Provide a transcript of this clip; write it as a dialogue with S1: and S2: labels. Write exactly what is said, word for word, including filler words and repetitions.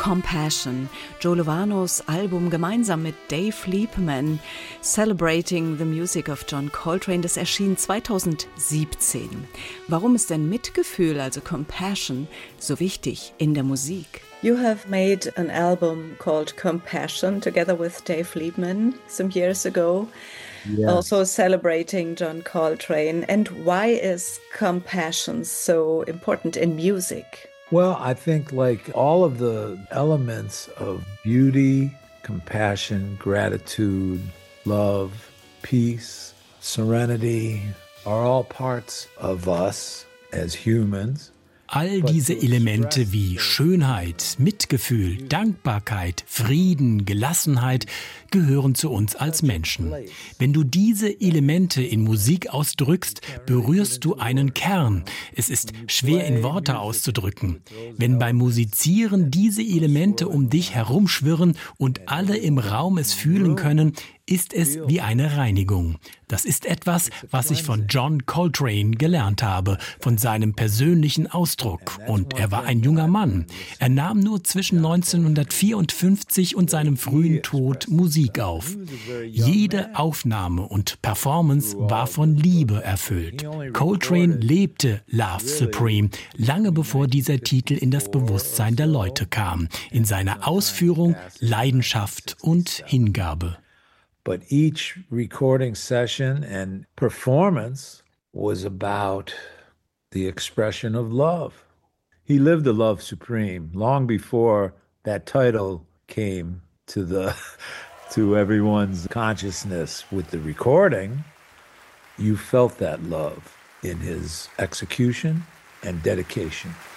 S1: Compassion, Joe Lovanos Album gemeinsam mit Dave Liebman, Celebrating the Music of John Coltrane, das erschien zweitausendsiebzehn. Warum ist denn Mitgefühl, also Compassion, so wichtig in der Musik?
S2: You have made an album called Compassion together with Dave Liebman some years ago, yes. Also celebrating John Coltrane. And why is compassion so important in music?
S3: Well, I think like all of the elements of beauty, compassion, gratitude, love, peace, serenity are all parts of us as humans.
S4: All diese Elemente wie Schönheit, Mitgefühl, Dankbarkeit, Frieden, Gelassenheit gehören zu uns als Menschen. Wenn du diese Elemente in Musik ausdrückst, berührst du einen Kern. Es ist schwer in Worte auszudrücken. Wenn beim Musizieren diese Elemente um dich herumschwirren und alle im Raum es fühlen können, ist es wie eine Reinigung. Das ist etwas, was ich von John Coltrane gelernt habe, von seinem persönlichen Ausdruck. Und er war ein junger Mann. Er nahm nur zwischen neunzehnhundertvierundfünfzig und seinem frühen Tod Musik auf. Jede Aufnahme und Performance war von Liebe erfüllt. Coltrane lebte Love Supreme, lange bevor dieser Titel in das Bewusstsein der Leute kam. In seiner Ausführung, Leidenschaft und Hingabe.
S3: But each recording session and performance was about the expression of love. He lived the love supreme long before that title came to the to everyone's consciousness with the recording. You felt that love in his execution and dedication.